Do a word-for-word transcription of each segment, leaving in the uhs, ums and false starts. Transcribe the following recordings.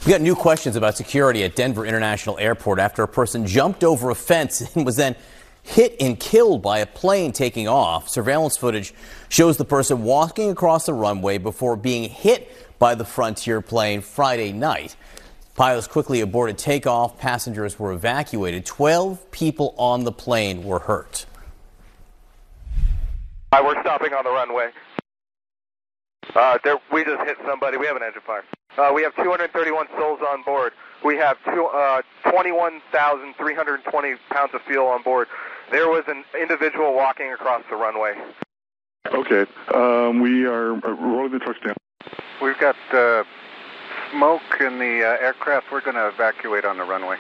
We got new questions about security at Denver International Airport after a person jumped over a fence and was then hit and killed by a plane taking off. Surveillance footage shows the person walking across the runway before being hit by the Frontier plane Friday night. Pilots quickly aborted takeoff. Passengers were evacuated. twelve people on the plane were hurt. All right, we're stopping on the runway. Uh, there, we just hit somebody. We have an engine fire. Uh, we have two hundred thirty-one souls on board. We have two, uh, twenty-one thousand three hundred twenty pounds of fuel on board. There was an individual walking across the runway. Okay. Um, we are rolling the trucks down. We've got uh, smoke in the uh, aircraft. We're going to evacuate on the runway.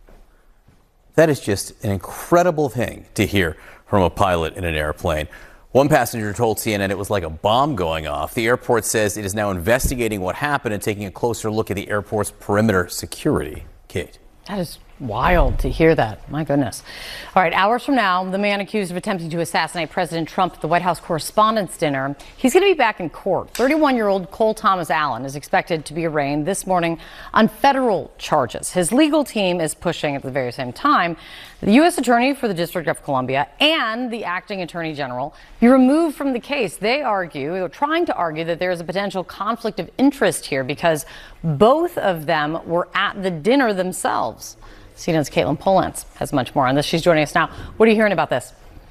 That is just an incredible thing to hear from a pilot in an airplane. One passenger told C N N it was like a bomb going off. The airport says it is now investigating what happened and taking a closer look at the airport's perimeter security. Kate. That is wild to hear that. My goodness. All right, hours from now, the man accused of attempting to assassinate President Trump at the White House Correspondents' Dinner, he's going to be back in court. thirty-one-year-old Cole Thomas Allen is expected to be arraigned this morning on federal charges. His legal team is pushing at the very same time the U S Attorney for the District of Columbia and the acting Attorney General be removed from the case. They argue, they're trying to argue that there is a potential conflict of interest here because both of them were at the dinner themselves. C N N's Caitlin Polantz has much more on this. She's joining us now. What are you hearing about this?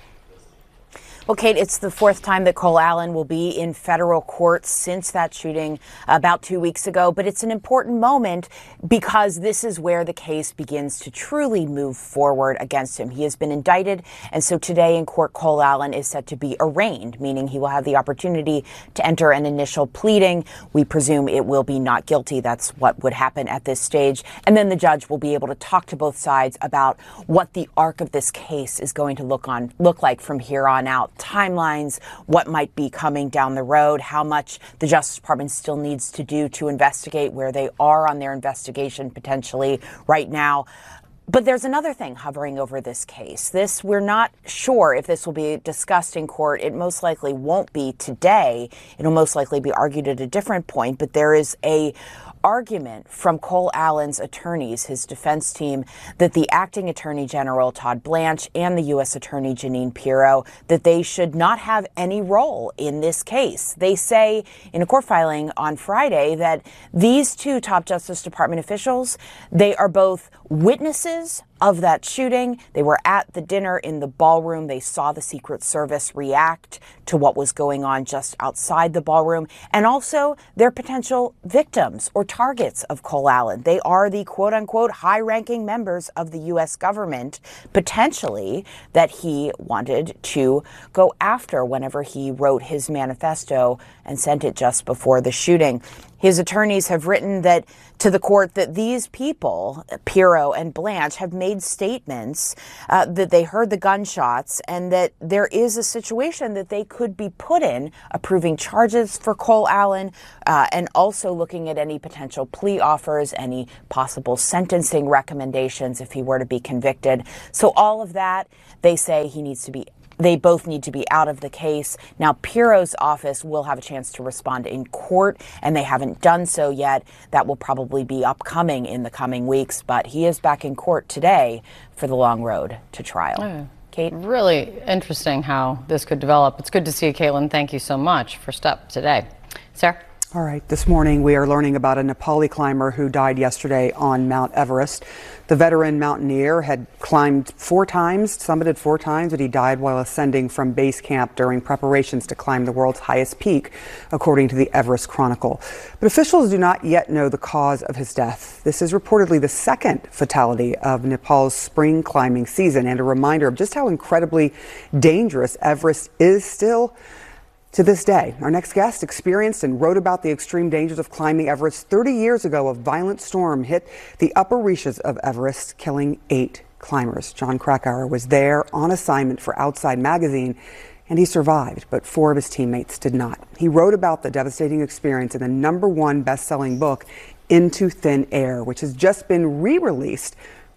Well, Kate, it's the fourth time that Cole Allen will be in federal court since that shooting about two weeks ago. But it's an important moment because this is where the case begins to truly move forward against him. He has been indicted. And so today in court, Cole Allen is set to be arraigned, meaning he will have the opportunity to enter an initial pleading. We presume it will be not guilty. That's what would happen at this stage. And then the judge will be able to talk to both sides about what the arc of this case is going to look on look like from here on out. Timelines, what might be coming down the road, how much the Justice Department still needs to do to investigate, where they are on their investigation potentially right now. But there's another thing hovering over this case. This, we're not sure if this will be discussed in court. It most likely won't be today. It'll most likely be argued at a different point. But there is a argument from Cole Allen's attorneys, his defense team, that the acting Attorney General, Todd Blanche, and the U S Attorney, Jeanine Pirro, that they should not have any role in this case. They say in a court filing on Friday that these two top Justice Department officials, they are both witnesses of that shooting. They were at the dinner in the ballroom. They saw the Secret Service react to what was going on just outside the ballroom. And also they're potential victims or targets of Cole Allen. They are the quote unquote high ranking members of the U S government, potentially, that he wanted to go after whenever he wrote his manifesto and sent it just before the shooting. His attorneys have written that to the court that these people, Pirro and Blanche, have made statements uh, that they heard the gunshots and that there is a situation that they could be put in approving charges for Cole Allen uh, and also looking at any potential plea offers, any possible sentencing recommendations if he were to be convicted. So all of that, they say he needs to be They both need to be out of the case. Now, Pirro's office will have a chance to respond in court, and they haven't done so yet. That will probably be upcoming in the coming weeks, but he is back in court today for the long road to trial. Oh, Kate? Really interesting how this could develop. It's good to see you, Caitlin. Thank you so much for Step today. Sarah? All right, this morning we are learning about a Nepali climber who died yesterday on Mount Everest. The veteran mountaineer had climbed four times, summited four times, but he died while ascending from base camp during preparations to climb the world's highest peak, according to the Everest Chronicle. But officials do not yet know the cause of his death. This is reportedly the second fatality of Nepal's spring climbing season and a reminder of just how incredibly dangerous Everest is still to this day. Our next guest experienced and wrote about the extreme dangers of climbing Everest. thirty years ago, a violent storm hit the upper reaches of Everest, killing eight climbers. John Krakauer was there on assignment for Outside Magazine, and he survived, but four of his teammates did not. He wrote about the devastating experience in the number one best-selling book, Into Thin Air, which has just been re-released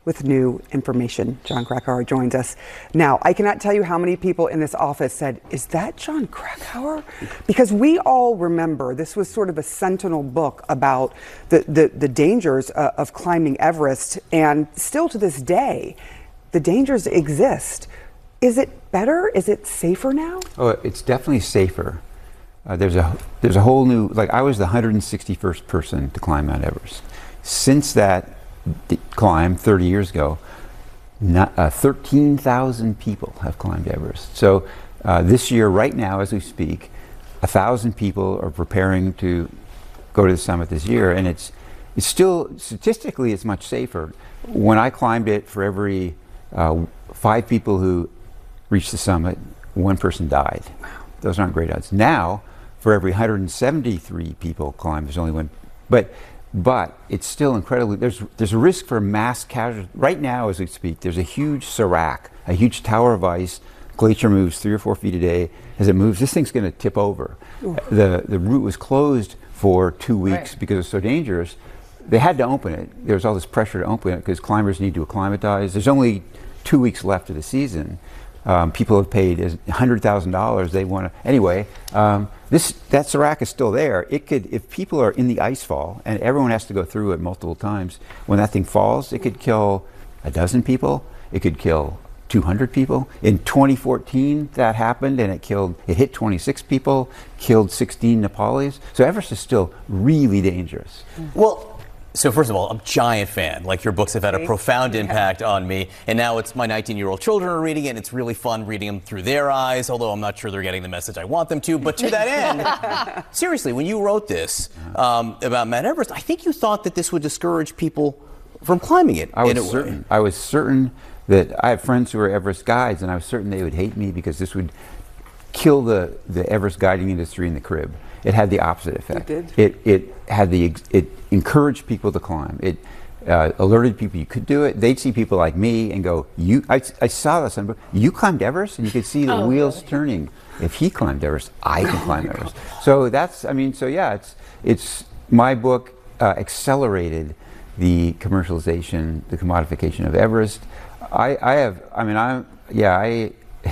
with new information. Jon Krakauer joins us now. I cannot tell you how many people in this office said, is that Jon Krakauer? Because we all remember this was sort of a sentinel book about the, the, the dangers uh, of climbing Everest, and still to this day, the dangers exist. Is it better? Is it safer now? Oh, it's definitely safer. Uh, there's a there's a whole new, like I was the one hundred sixty-first person to climb Mount Everest. Since that d- climb thirty years ago, not, uh, thirteen thousand people have climbed Everest. So uh, this year, right now, as we speak, one thousand people are preparing to go to the summit this year, and it's it's still, statistically, it's much safer. When I climbed it, for every uh, five people who reached the summit, one person died. Those aren't great odds. Now, for every one hundred seventy-three people climb, there's only one. But but it's still incredibly, there's there's a risk for mass casualty. Right now, as we speak, there's a huge serac, a huge tower of ice. Glacier moves three or four feet a day. As it moves, this thing's going to tip over. Ooh. The the route was closed for two weeks right. because it's so dangerous. They had to open it. There was all this pressure to open it because climbers need to acclimatize. There's only two weeks left of the season. Um, people have paid one hundred thousand dollars. They want to, anyway, um, this, that serac is still there. It could, if people are in the ice fall, and everyone has to go through it multiple times, when that thing falls, it could kill a dozen people. It could kill two hundred people. In twenty fourteen, that happened, and it killed, it hit twenty-six people, killed sixteen Nepalis. So Everest is still really dangerous. Well, so first of all, I'm a giant fan. Like, your books have had a profound impact on me, and now it's my nineteen-year-old children are reading it, and it's really fun reading them through their eyes, although I'm not sure they're getting the message I want them to. But to that end, seriously, when you wrote this um, about Mount Everest, I think you thought that this would discourage people from climbing it. I was certain. I was certain that I have friends who are Everest guides, and I was certain they would hate me because this would kill the, the Everest guiding industry in the crib. It had the opposite effect. It did. It, it had the, it encouraged people to climb. It uh, alerted people you could do it. They'd see people like me and go, "You." I, I saw this on, you climbed Everest, and you could see the oh, wheels really? turning. If he climbed Everest, I can climb Everest. So that's, I mean, so yeah, it's it's my book uh, accelerated the commercialization, the commodification of Everest. I, I have, I mean, I'm, yeah, I,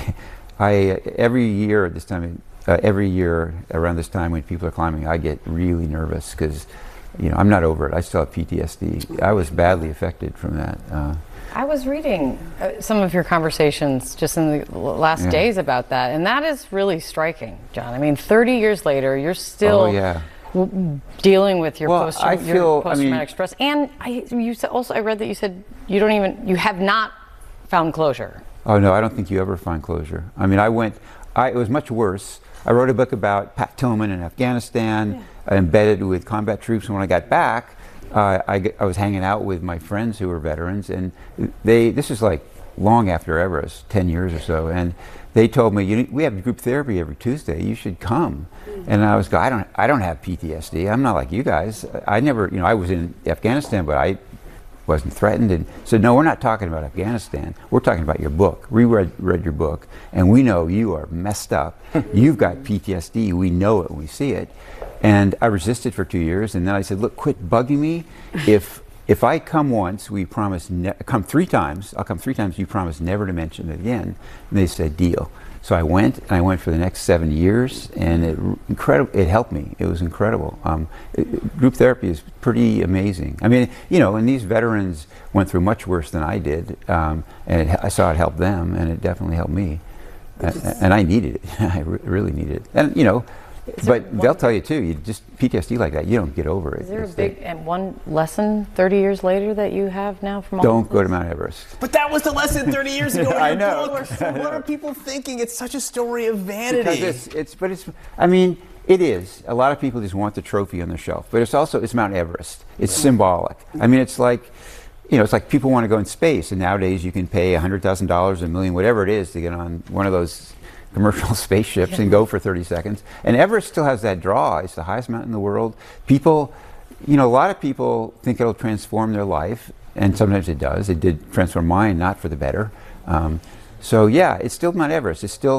I every year at this time. Uh, every year around this time when people are climbing, I get really nervous because, you know, I'm not over it. I still have P T S D. I was badly affected from that. Uh, I was reading uh, some of your conversations just in the last yeah. days about that, and that is really striking, Jon. I mean, thirty years later, you're still oh, yeah. w- dealing with your well, post I your feel, post-traumatic I mean, stress, and I, you said also I read that you said you don't even you have not found closure. Oh no, I don't think you ever find closure. I mean, I went. I, it was much worse. I wrote a book about Pat Tillman in Afghanistan, yeah. embedded with combat troops. And when I got back, uh, I, I was hanging out with my friends who were veterans, and they, this is like long after Everest, ten years or so, and they told me, you, we have group therapy every Tuesday, you should come. Mm-hmm. And I was go, I don't, I don't have P T S D. I'm not like you guys. I never, you know, I was in Afghanistan, but I wasn't threatened. And so, no, we're not talking about Afghanistan. We're talking about your book. We read, read your book, and we know you are messed up. You've got P T S D. We know it. We see it. And I resisted for two years, and then I said, look, quit bugging me. If if I come once, we promise, ne- come three times, I'll come three times, you promise never to mention it again. And they said, deal. So I went, and I went for the next seven years, and it incredible. It helped me. It was incredible. Um, it, group therapy is pretty amazing. I mean, you know, and these veterans went through much worse than I did, um, and it, I saw it help them, and it definitely helped me. Uh, and I needed it. I re- really needed it. And you know, but they'll tell you too. You just P T S D like that, you don't get over it. Is there it's a big that, and one lesson thirty years later that you have now from all don't go to Mount Everest. But that was the lesson thirty years ago in I your know. book. So what are people thinking? It's such a story of vanity. Because it's, it's, but it's, I mean, it is. A lot of people just want the trophy on the shelf, but it's also, it's Mount Everest. It's symbolic. I mean, it's like, you know, it's like people want to go in space, and nowadays you can pay one hundred thousand dollars, a million, whatever it is, to get on one of those commercial spaceships and go for thirty seconds. And Everest still has that draw. It's the highest mountain in the world. People, you know, a lot of people think it'll transform their life, and sometimes it does. It did transform mine, not for the better. Um, so yeah, it's still Mount Everest. It's still,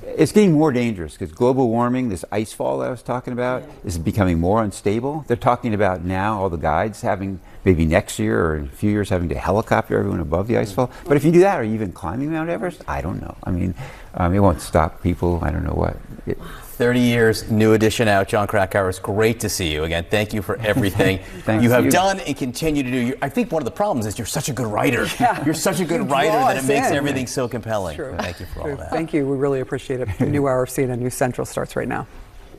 It's getting more dangerous because global warming, this ice fall that I was talking about, is becoming more unstable. They're talking about now all the guides having, maybe next year or in a few years, having to helicopter everyone above the ice fall. But if you do that, or even climbing Mount Everest, I don't know. I mean, um, it won't stop people. I don't know what. It, thirty years, new edition out. John Krakauer, it's great to see you again. Thank you for everything you have you. done and continue to do. You're, I think one of the problems is you're such a good writer. Yeah. You're such a good writer that it makes in. everything so compelling. Thank you for all that. Thank you. We really appreciate it. The new hour of C N N News Central starts right now.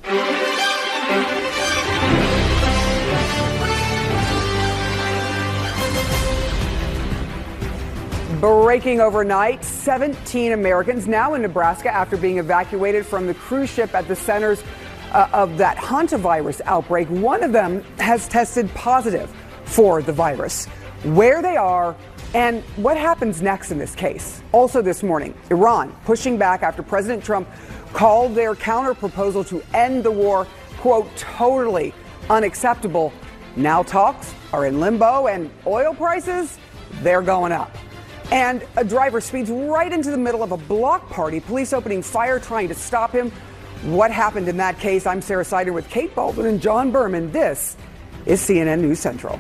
Breaking overnight, seventeen Americans now in Nebraska after being evacuated from the cruise ship at the centers uh, of that hantavirus outbreak. One of them has tested positive for the virus. Where they are and what happens next in this case. Also this morning, Iran pushing back after President Trump called their counter proposal to end the war, quote, totally unacceptable. Now talks are in limbo and oil prices, they're going up. And a driver speeds right into the middle of a block party, police opening fire trying to stop him. What happened in that case? I'm Sarah Sider with Kate Baldwin and John Berman. This is C N N News Central.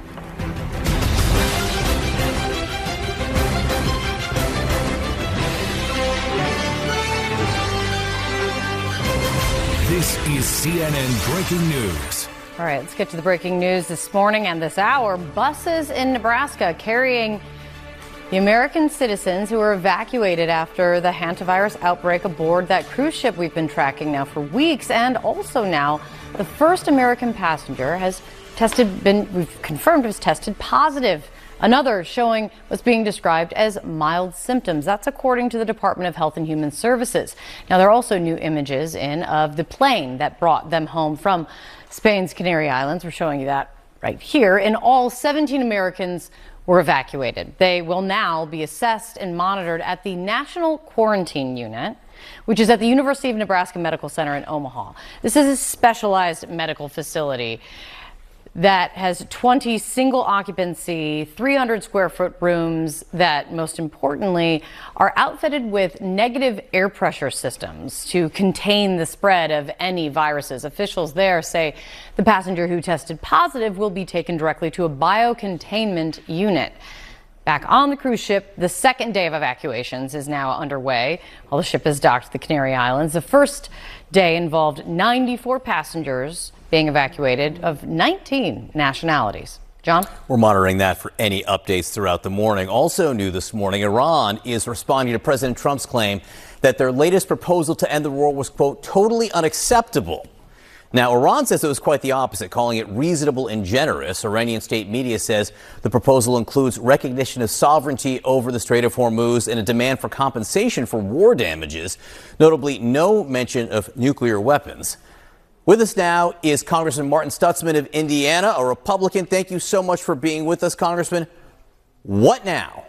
This is C N N Breaking News. All right, let's get to the breaking news this morning and this hour. Buses in Nebraska carrying the American citizens who were evacuated after the hantavirus outbreak aboard that cruise ship we've been tracking now for weeks. And also now the first American passenger has tested, been, we've confirmed was tested positive. Another showing what's being described as mild symptoms. That's according to the Department of Health and Human Services. Now, there are also new images in of the plane that brought them home from Spain's Canary Islands. We're showing you that right here. In all, seventeen Americans were evacuated. They will now be assessed and monitored at the National Quarantine Unit, which is at the University of Nebraska Medical Center in Omaha. This is a specialized medical facility that has twenty single occupancy, three hundred square foot rooms that, most importantly, are outfitted with negative air pressure systems to contain the spread of any viruses. Officials there say the passenger who tested positive will be taken directly to a biocontainment unit. Back on the cruise ship, the second day of evacuations is now underway while the ship is docked at the Canary Islands. The first day involved ninety-four passengers being evacuated of nineteen nationalities. John? We're monitoring that for any updates throughout the morning. Also new this morning, Iran is responding to President Trump's claim that their latest proposal to end the war was, quote, totally unacceptable. Now, Iran says it was quite the opposite, calling it reasonable and generous. Iranian state media says the proposal includes recognition of sovereignty over the Strait of Hormuz and a demand for compensation for war damages, notably no mention of nuclear weapons. With us now is Congressman Martin Stutzman of Indiana, a Republican. Thank you so much for being with us, Congressman. What now?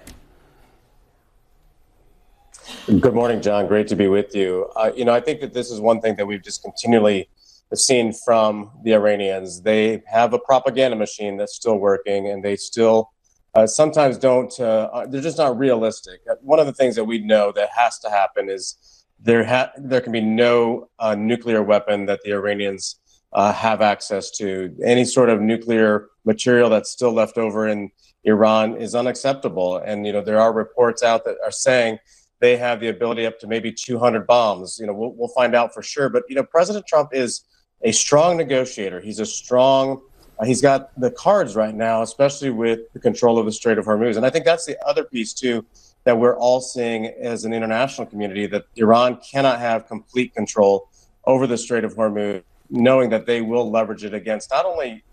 Good morning, John. Great to be with you. Uh, you know, I think that this is one thing that we've just continually seen from the Iranians. They have a propaganda machine that's still working, and they still uh, sometimes don't, uh, they're just not realistic. One of the things that we know that has to happen is There, ha- there can be no uh, nuclear weapon that the Iranians uh, have access to. Any sort of nuclear material that's still left over in Iran is unacceptable. And, you know, there are reports out that are saying they have the ability up to maybe two hundred bombs. You know, we'll, we'll find out for sure. But, you know, President Trump is a strong negotiator. He's a strong, uh, he's got the cards right now, especially with the control of the Strait of Hormuz. And I think that's the other piece, too, that we're all seeing as an international community, that Iran cannot have complete control over the Strait of Hormuz, knowing that they will leverage it against not only